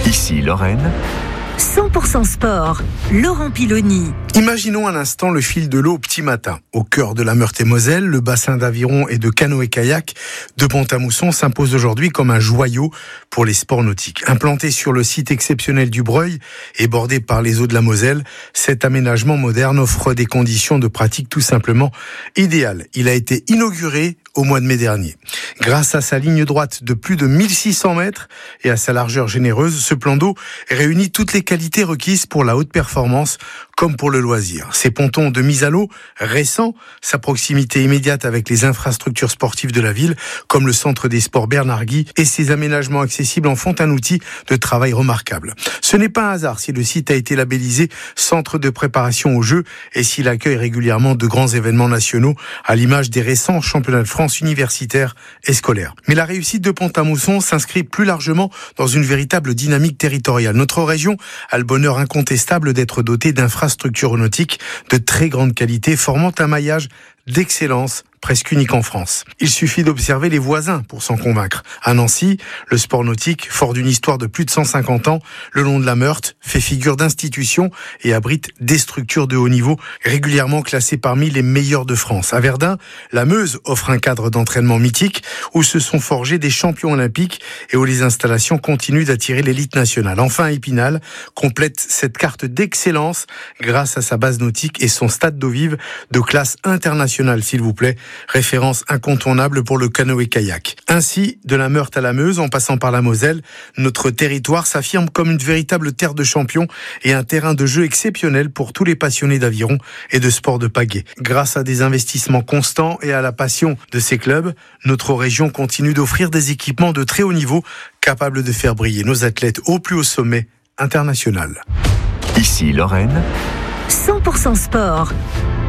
Ici Lorraine. 100% sport, Laurent Piloni. Imaginons un instant le fil de l'eau au petit matin. Au cœur de la Meurthe-et-Moselle, le bassin d'aviron et de canoë-kayak de Pont-à-Mousson s'impose aujourd'hui comme un joyau pour les sports nautiques. Implanté sur le site exceptionnel du Breuil et bordé par les eaux de la Moselle, cet aménagement moderne offre des conditions de pratique tout simplement idéales. Il a été inauguré au mois de mai dernier. Grâce à sa ligne droite de plus de 1600 mètres et à sa largeur généreuse, ce plan d'eau réunit toutes les qualités requises pour la haute performance comme pour le loisir. Ses pontons de mise à l'eau récents, sa proximité immédiate avec les infrastructures sportives de la ville, comme le centre des sports Bernard-Guy, et ses aménagements accessibles en font un outil de travail remarquable. Ce n'est pas un hasard si le site a été labellisé centre de préparation aux Jeux et s'il accueille régulièrement de grands événements nationaux à l'image des récents championnats de France universitaires et scolaires. Mais la réussite de Pont-à-Mousson s'inscrit plus largement dans une véritable dynamique territoriale. Notre région a le bonheur incontestable d'être dotée d'infrastructures nautiques de très grande qualité, formant un maillage d'excellence presque unique en France. Il suffit d'observer les voisins pour s'en convaincre. À Nancy, le sport nautique, fort d'une histoire de plus de 150 ans, le long de la Meurthe, fait figure d'institution et abrite des structures de haut niveau, régulièrement classées parmi les meilleures de France. À Verdun, la Meuse offre un cadre d'entraînement mythique où se sont forgés des champions olympiques et où les installations continuent d'attirer l'élite nationale. Enfin, Épinal complète cette carte d'excellence grâce à sa base nautique et son stade d'eau vive de classe internationale, s'il vous plaît. Référence incontournable pour le canoë-kayak. Ainsi, de la Meurthe à la Meuse, en passant par la Moselle, notre territoire s'affirme comme une véritable terre de champions et un terrain de jeu exceptionnel pour tous les passionnés d'aviron et de sport de pagaie. Grâce à des investissements constants et à la passion de ces clubs, notre région continue d'offrir des équipements de très haut niveau capables de faire briller nos athlètes au plus haut sommet international. Ici Lorraine. 100% sport.